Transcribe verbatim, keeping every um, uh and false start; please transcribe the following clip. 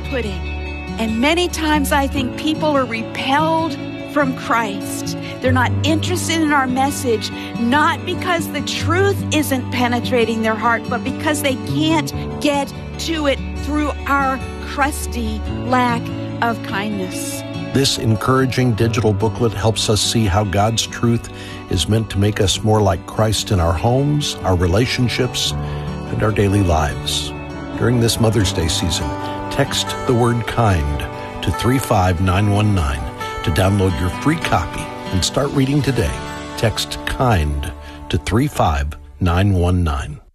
off-putting. And many times I think people are repelled from Christ. They're not interested in our message, not because the truth isn't penetrating their heart, but because they can't get to it through our crusty lack of kindness. This encouraging digital booklet helps us see how God's truth is meant to make us more like Christ in our homes, our relationships, and our daily lives. During this Mother's Day season, text the word kind to three five nine one nine to download your free copy and start reading today. Text KIND to three five nine one nine.